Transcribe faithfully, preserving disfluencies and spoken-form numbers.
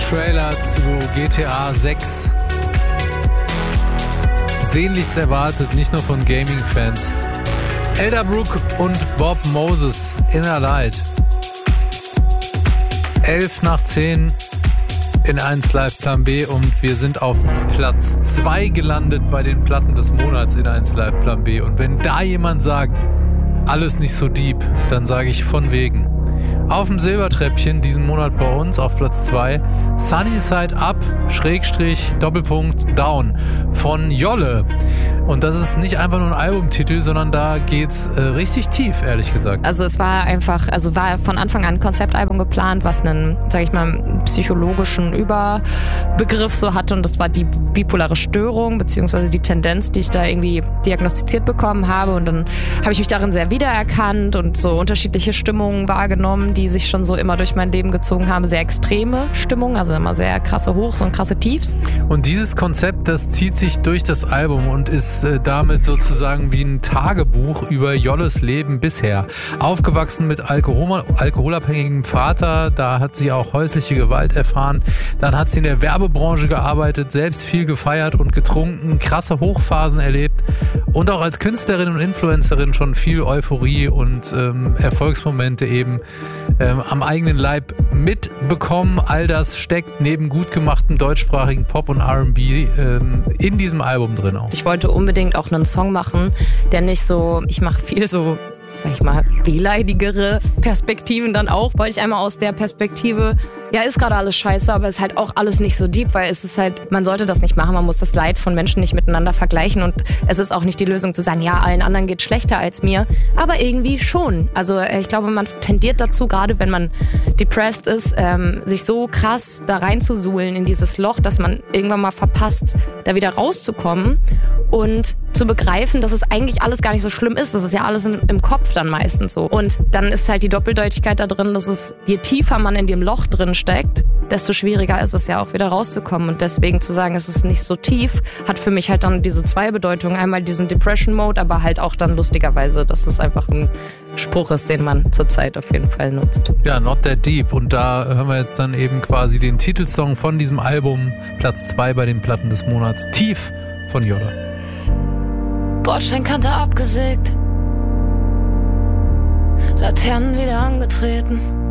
Trailer zu G T A sechs. Sehnlichst erwartet, nicht nur von Gaming-Fans. Elderbrook und Bob Moses, Inner Light. elf nach zehn in eins Live Plan B und wir sind auf Platz zwei gelandet bei den Platten des Monats in eins Live Plan B. Und wenn da jemand sagt, alles nicht so deep, dann sage ich von wegen. Auf dem Silbertreppchen diesen Monat bei uns auf Platz zwei Sunny Side Up, Schrägstrich, Doppelpunkt, Down von Jolle. Und das ist nicht einfach nur ein Albumtitel, sondern da geht's äh, richtig tief, ehrlich gesagt. Also es war einfach, also war von Anfang an ein Konzeptalbum geplant, was einen, sag ich mal, psychologischen Überbegriff so hatte und das war die bipolare Störung, beziehungsweise die Tendenz, die ich da irgendwie diagnostiziert bekommen habe und dann habe ich mich darin sehr wiedererkannt und so unterschiedliche Stimmungen wahrgenommen, die sich schon so immer durch mein Leben gezogen haben, sehr extreme Stimmungen, also immer sehr krasse Hochs und krasse Tiefs. Und dieses Konzept, das zieht sich durch das Album und ist äh, damit sozusagen wie ein Tagebuch über Jolles Leben bisher. Aufgewachsen mit Alkohol, alkoholabhängigem Vater, da hat sie auch häusliche Gewalt erfahren. Dann hat sie in der Werbebranche gearbeitet, selbst viel gefeiert und getrunken, krasse Hochphasen erlebt und auch als Künstlerin und Influencerin schon viel Euphorie und ähm, Erfolgsmomente eben ähm, am eigenen Leib mitbekommen. All das steckt neben gut gemachtem deutschsprachigen Pop und R and B ähm, in diesem Album drin auch. Ich wollte unbedingt auch einen Song machen, der nicht so, ich mache viel so, sag ich mal, wehleidigere Perspektiven dann auch, wollte ich einmal aus der Perspektive, ja, ist gerade alles scheiße, aber ist halt auch alles nicht so deep, weil es ist halt, man sollte das nicht machen, man muss das Leid von Menschen nicht miteinander vergleichen und es ist auch nicht die Lösung zu sagen, ja, allen anderen geht schlechter als mir, aber irgendwie schon. Also ich glaube, man tendiert dazu, gerade wenn man depressed ist, ähm, sich so krass da reinzusuhlen in dieses Loch, dass man irgendwann mal verpasst, da wieder rauszukommen und zu begreifen, dass es eigentlich alles gar nicht so schlimm ist. Das ist ja alles im, im Kopf dann meistens so. Und dann ist halt die Doppeldeutigkeit da drin, dass es, je tiefer man in dem Loch drin steckt, desto schwieriger ist es ja auch wieder rauszukommen. Und deswegen zu sagen, es ist nicht so tief, hat für mich halt dann diese zwei Bedeutungen. Einmal diesen Depression-Mode, aber halt auch dann lustigerweise, dass es einfach ein Spruch ist, den man zurzeit auf jeden Fall nutzt. Ja, Not That Deep. Und da hören wir jetzt dann eben quasi den Titelsong von diesem Album, Platz zwei bei den Platten des Monats, Tief von Jolle. Bordsteinkante abgesägt, Laternen wieder angetreten.